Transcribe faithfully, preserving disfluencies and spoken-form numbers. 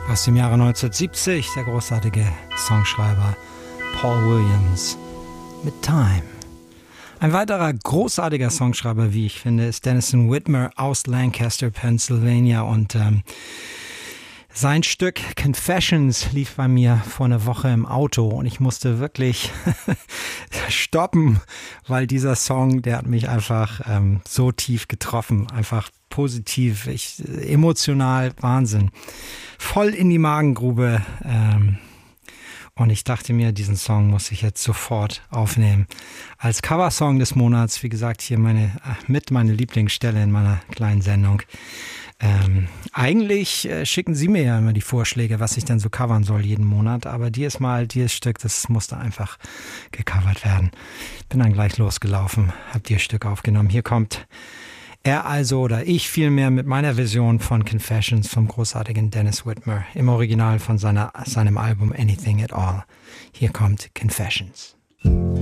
Aus dem Jahre neunzehnhundertsiebzig, der großartige Songschreiber Paul Williams mit Time. Ein weiterer großartiger Songschreiber, wie ich finde, ist Denison Whitmer aus Lancaster, Pennsylvania. Und ähm, sein Stück Confessions lief bei mir vor einer Woche im Auto und ich musste wirklich stoppen, weil dieser Song, der hat mich einfach ähm, so tief getroffen, einfach positiv, ich, emotional, Wahnsinn. Voll in die Magengrube. Ähm, und ich dachte mir, diesen Song muss ich jetzt sofort aufnehmen. Als Coversong des Monats, wie gesagt, hier meine mit meine Lieblingsstelle in meiner kleinen Sendung. Ähm, eigentlich äh, schicken Sie mir ja immer die Vorschläge, was ich denn so covern soll jeden Monat, aber dieses Mal, dieses Stück, das musste einfach gecovert werden. Bin dann gleich losgelaufen, hab dieses Stück aufgenommen. Hier kommt er also, oder ich vielmehr, mit meiner Version von Confessions vom großartigen Dennis Whitmer, im Original von seiner, seinem Album Anything at All. Hier kommt Confessions.